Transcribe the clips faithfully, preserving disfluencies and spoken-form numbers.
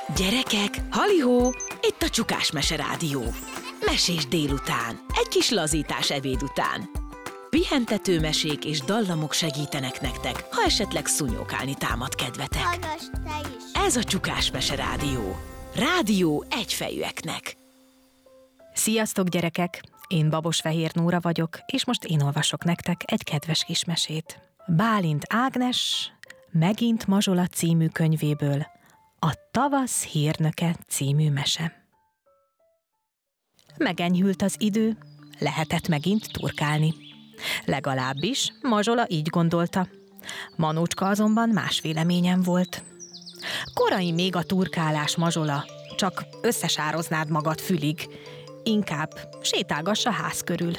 Gyerekek, halihó! Itt a Csukás Mese Rádió. Mesés délután, egy kis lazítás ebéd után. Pihentető mesék és dallamok segítenek nektek, ha esetleg szúnyókálni támad kedvetek. Hallgass te is! Ez a Csukás Mese Rádió. Rádió egyfejűeknek. Sziasztok, gyerekek! Én Babos Fehér Nóra vagyok, és most én olvasok nektek egy kedves kis mesét. Bálint Ágnes Megint Mazsola című könyvéből, a Tavasz hírnöke című mese. Megenyhült az idő, lehetett megint turkálni. Legalábbis Mazsola így gondolta. Manócska azonban más véleményen volt. Korai még a turkálás, Mazsola, csak összesároznád magad fülig. Inkább sétálgass a ház körül.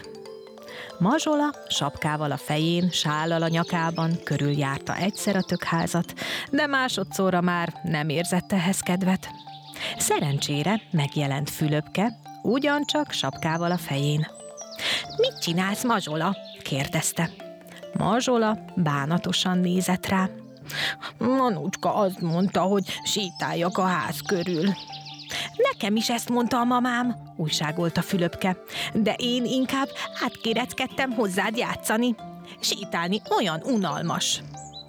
Mazsola sapkával a fején, sállal a nyakában körüljárta egyszer a tökházat, de másodszorra már nem érzett ehhez kedvet. Szerencsére megjelent Fülöpke, ugyancsak sapkával a fején. Mit csinálsz, Mazsola? kérdezte. Mazsola bánatosan nézett rá. Manócska azt mondta, hogy sétáljak a ház körül. Nekem is ezt mondta a mamám, újságolta Fülöpke, de én inkább átkéreckedtem hozzád játszani. Sétálni olyan unalmas.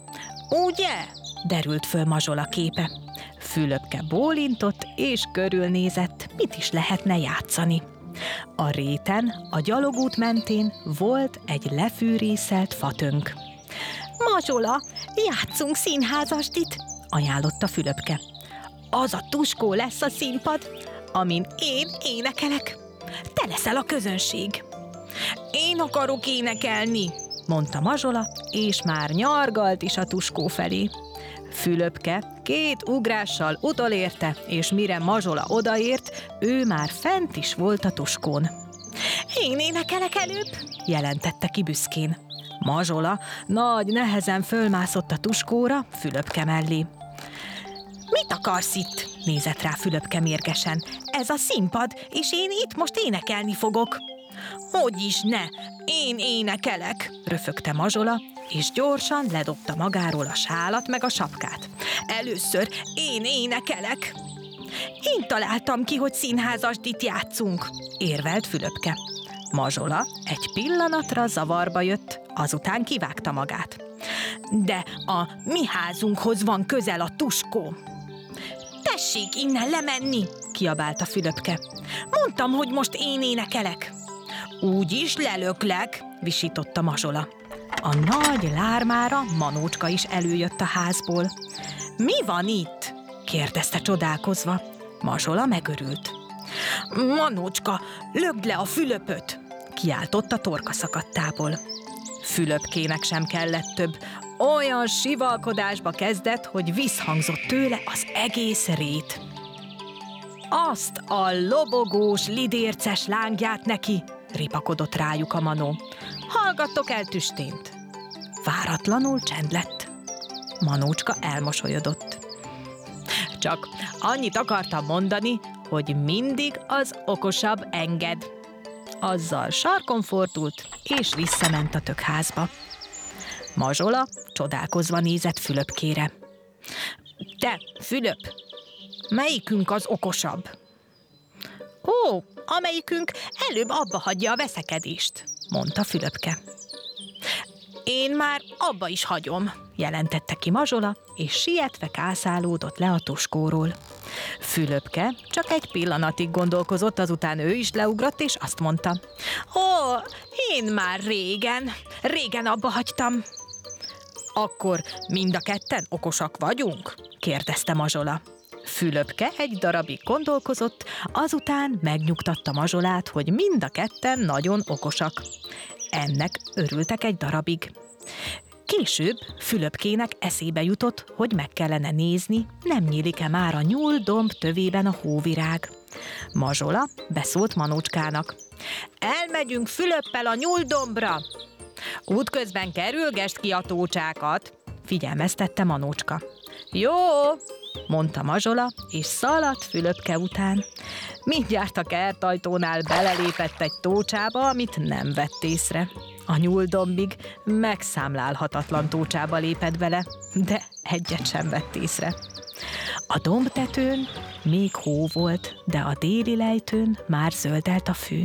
Ugye? Derült föl Mazsola képe. Fülöpke bólintott és körülnézett, mit is lehetne játszani. A réten, a gyalogút mentén volt egy lefűrészelt fatönk. Mazsola, játszunk színházasdit, ajánlotta Fülöpke. Az a tuskó lesz a színpad, amin én énekelek. Te leszel a közönség. Én akarok énekelni, mondta Mazsola, és már nyargalt is a tuskó felé. Fülöpke két ugrással utolérte, és mire Mazsola odaért, ő már fent is volt a tuskón. Én énekelek előbb, jelentette ki büszkén. Mazsola nagy nehezen fölmászott a tuskóra Fülöpke mellé. Mit akarsz itt? Nézett rá Fülöpke mérgesen. Ez a színpad, és én itt most énekelni fogok. Hogyis ne, én énekelek, röfögte Mazsola, és gyorsan ledobta magáról a sálat meg a sapkát. Először én énekelek. Én találtam ki, hogy színházasdit játszunk, érvelt Fülöpke. Mazsola egy pillanatra zavarba jött, azután kivágta magát. De a mi házunkhoz van közel a tuskó. Tessék innen lemenni, kiabálta Fülöpke. Mondtam, hogy most én énekelek. Úgyis lelöklek, visította Mazsola. A nagy lármára Manócska is előjött a házból. Mi van itt? kérdezte csodálkozva. Mazsola megörült. Manócska, lögd le a Fülöpöt, kiáltotta torka szakadtából. Fülöpkének sem kellett több. Olyan sivalkodásba kezdett, hogy visszhangzott tőle az egész rét. Azt a lobogós, lidérces lángját neki, ripakodott rájuk a Manó. Hallgattok el tüstént. Váratlanul csend lett. Manócska elmosolyodott. Csak annyit akartam mondani, hogy mindig az okosabb enged. Azzal sarkon fordult, és visszament a tökházba. Mazsola csodálkozva nézett Fülöpkére. Te, Fülöp, melyikünk az okosabb? Ó, amelyikünk előbb abba hagyja a veszekedést, mondta Fülöpke. Én már abba is hagyom, jelentette ki Mazsola, és sietve kászálódott le a tuskóról. Fülöpke csak egy pillanatig gondolkozott, azután ő is leugrott, és azt mondta. Ó, én már régen, régen abba hagytam. Akkor mind a ketten okosak vagyunk? kérdezte Mazsola. Fülöpke egy darabig gondolkozott, azután megnyugtatta Mazsolát, hogy mind a ketten nagyon okosak. Ennek örültek egy darabig. Később Fülöpkének eszébe jutott, hogy meg kellene nézni, nem nyílik-e már a nyúldomb tövében a hóvirág. Mazsola beszólt Manócskának. Elmegyünk Fülöppel a nyúldombra! Útközben kerülgesd ki a tócsákat, figyelmeztette Manócska. Jó, mondta Mazsola, és szaladt Fülöpke után. Mindjárt a kertajtónál belelépett egy tócsába, amit nem vett észre. A nyúldombig megszámlálhatatlan tócsába lépett bele, de egyet sem vett észre. A dombtetőn Még hó volt, de a déli lejtőn már zöldelt a fű.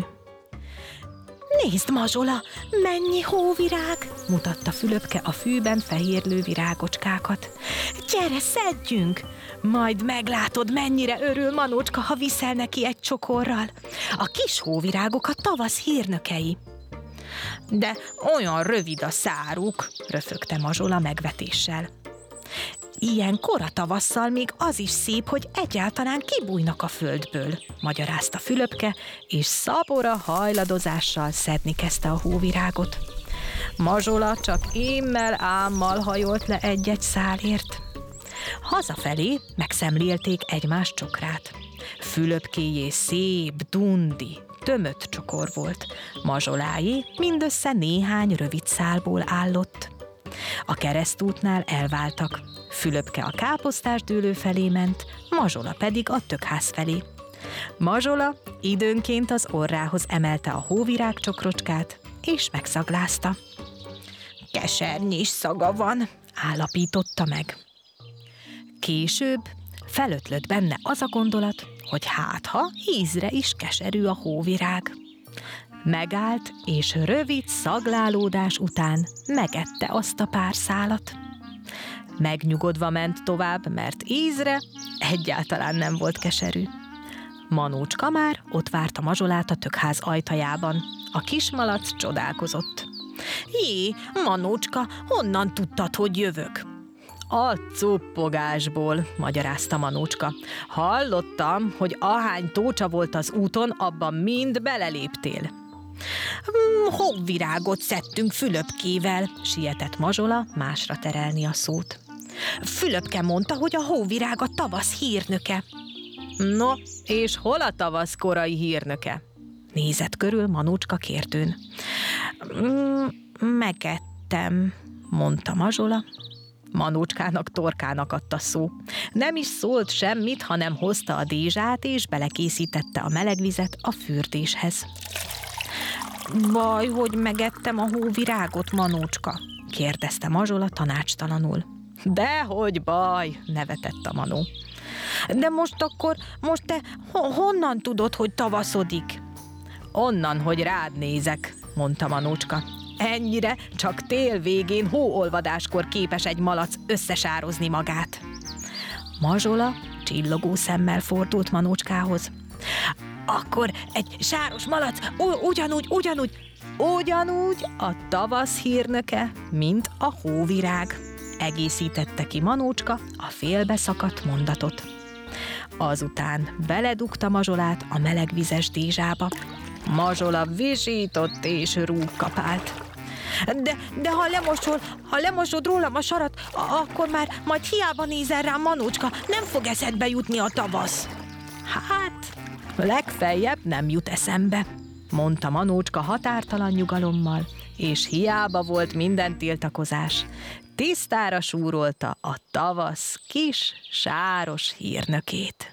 Nézd, Mazsola, mennyi hóvirág! Mutatta Fülöpke a fűben fehérlő virágocskákat. Gyere, szedjünk! Majd meglátod, mennyire örül Manócska, ha viszel neki egy csokorral. A kis hóvirágok a tavasz hírnökei. De olyan rövid a száruk, röfögte Mazsola megvetéssel. Ilyen kora tavasszal még az is szép, hogy egyáltalán kibújnak a földből, magyarázta Fülöpke, és szabora hajladozással szedni kezdte a hóvirágot. Mazsola csak émmel ámmal hajolt le egy-egy szálért. Hazafelé megszemlélték egymás csokrát. Fülöpkéjé szép, dundi, tömött csokor volt, Mazsoláé mindössze néhány rövid szálból állott. A keresztútnál elváltak. Fülöpke a káposztás dőlő felé ment, Mazsola pedig a tökház felé. Mazsola időnként az orrához emelte a hóvirág csokrocskát, és megszaglázta. Kesernyés szaga van, állapította meg. Később felötlött benne az a gondolat, hogy hátha ízre is keserű a hóvirág. Megállt, és rövid szaglálódás után megette azt a pár szálat. Megnyugodva ment tovább, mert ízre egyáltalán nem volt keserű. Manócska már ott várta Mazsolát a tökház ajtajában. A kismalac csodálkozott. Jé, Manócska, honnan tudtad, hogy jövök? A cuppogásból, magyarázta Manócska. Hallottam, hogy ahány tócsa volt az úton, abban mind beleléptél. Hóvirágot szedtünk Fülöpkével, sietett Mazsola másra terelni a szót. Fülöpke mondta, hogy a hóvirág a tavasz hírnöke. No, és hol a tavasz korai hírnöke? Nézett körül Manócska kérdőn. Mm, megettem, mondta Mazsola. Manócskának torkának adta szó. Nem is szólt semmit, hanem hozta a dézsát, és belekészítette a meleg vizet a fürdéshez. Baj, hogy megettem a hóvirágot, Manócska? Kérdezte Mazsola tanácstalanul. Dehogy baj, nevetett a Manó. De most akkor, most te ho- honnan tudod, hogy tavaszodik? Onnan, hogy rád nézek, mondta Manócska. Ennyire csak tél végén hóolvadáskor képes egy malac összesározni magát. Mazsola csillogó szemmel fordult Manócskához. Akkor egy sáros malac u- ugyanúgy, ugyanúgy, ugyanúgy a tavasz hírnöke, mint a hóvirág, egészítette ki Manócska a félbeszakadt mondatot. Azután beledugta Mazsolát a melegvizes dézsába. Mazsola visított és rúgkapált. De, de ha lemosol, ha lemosod rólam a sarat, akkor már majd hiába nézel rám, Manócska, nem fog eszedbe jutni a tavasz. Hát, legfeljebb nem jut eszembe, mondta Manócska határtalan nyugalommal, és hiába volt minden tiltakozás. Tisztára súrolta a tavasz kis, sáros hírnökét.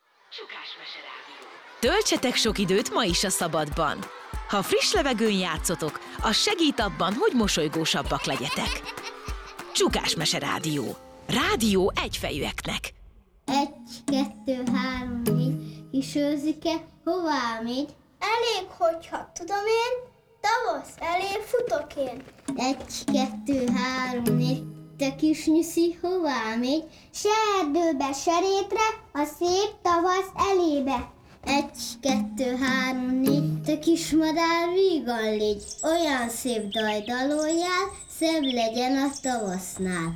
Töltsetek sok időt ma is a szabadban. Ha friss levegőn játszotok, az segít abban, hogy mosolygósabbak legyetek. Csukás Mese Rádió. Rádió egyfejűeknek. Egy, kettő, három, négy, kis őzike, hová megy? Elég, hogyha tudom én, tavasz elé futok én. Egy, kettő, három, négy, te kis nyuszi, hová megy? Se erdőbe, se rétre, a szép tavasz elébe. Egy, kettő, három, négy, te kis madár, vígan légy. Olyan szép daj daloljál, szebb legyen a tavasznál.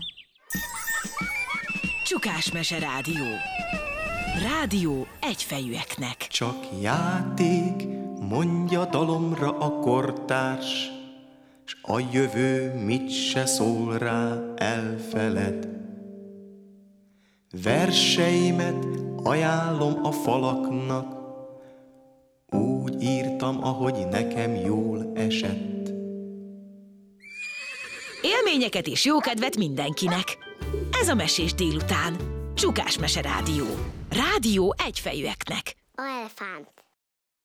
Csukás Mese Rádió. Rádió egyfejűeknek. Csak játék, mondja dalomra a kortárs, s a jövő mit se szól rá, elfeled. Verseimet ajánlom a falaknak, úgy írtam, ahogy nekem jól esett. Élményeket és jókedvet mindenkinek. Ez a Mesés délután. Csukás Mese Rádió. Rádió egyfejűeknek. A elefánt.